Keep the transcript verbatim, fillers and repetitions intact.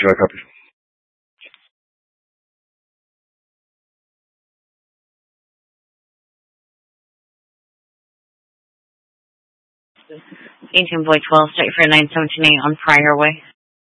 Joy, copy. Agent Boy twelve, straight for nine seventeen eight on Prior Way.